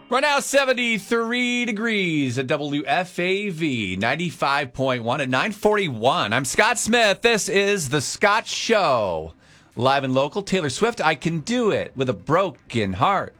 Right now, 73 degrees at WFAV 95.1 at 9:41. I'm Scott Smith. This is The Scott Show. Live and local, Taylor Swift, I Can Do It with a Broken Heart.